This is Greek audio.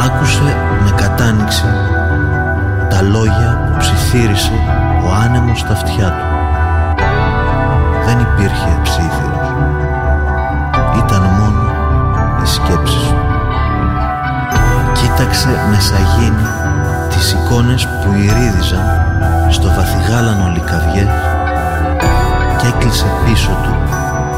Άκουσε με κατάνοιξη τα λόγια που ψιθύρισε ο άνεμος στα αυτιά του. Δεν υπήρχε ψίθυρος. Ήταν μόνο οι σκέψεις του. Κοίταξε με σαγίνη τις εικόνες που ηρύδιζαν στο βαθυγάλανο λικαβιές και έκλεισε πίσω του